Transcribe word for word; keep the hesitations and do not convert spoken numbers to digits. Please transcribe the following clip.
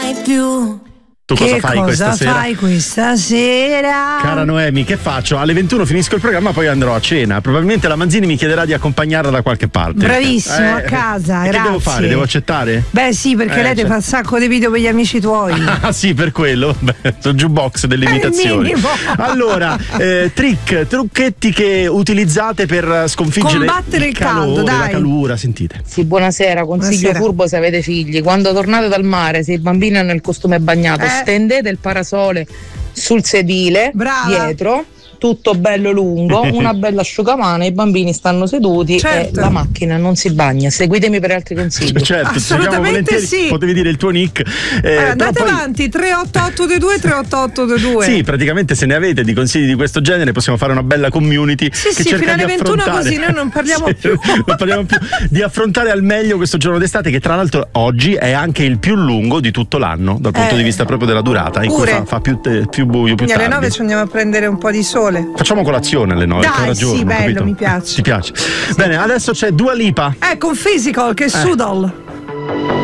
mai più. Tu cosa che fai cosa questa sera? fai questa sera? Cara Noemi, che faccio? Alle ventuno finisco il programma, poi andrò a cena. Probabilmente la Manzini mi chiederà di accompagnarla da qualche parte. Bravissimo, Eh, a casa, e grazie. Che devo fare? Devo accettare? Beh sì, perché Eh, lei ti cioè- fa un sacco di video per gli amici tuoi. Ah sì, per quello. Beh, sono jukebox delle È il imitazioni. minimo. Allora, eh, trick, trucchetti che utilizzate per sconfiggere Combattere il caldo, calore, la dai. calura, sentite. Sì, buonasera, consiglio Buonasera. furbo se avete figli. Quando tornate dal mare, se i bambini hanno il costume bagnato, Eh. stendete il parasole sul sedile, Brava. dietro, tutto bello lungo, una bella asciugamano, i bambini stanno seduti Certo. e la macchina non si bagna. Seguitemi per altri consigli. Certo, ci seguiamo Assolutamente volentieri. sì. Potevi dire il tuo nick. Eh, Allora, però andate poi- avanti, tre otto otto due due tre otto otto due due. Sì, praticamente se ne avete di consigli di questo genere possiamo fare una bella community Sì, che sì, cerca fino alle di ventuno affrontare. così noi non parliamo Sì, più. non parliamo più di affrontare al meglio questo giorno d'estate che tra l'altro oggi è anche il più lungo di tutto l'anno dal punto Eh, di vista proprio della durata, in pure. cui fa, fa più, te- più buio, più Quindi alle tardi. nove ci andiamo a prendere un po' di sole. Facciamo colazione alle nove, Dai, che ora sì, giorno, bello, capito? mi piace. Ti piace? Bene, adesso c'è Dua Lipa. Eh, con Physical che è Sudol.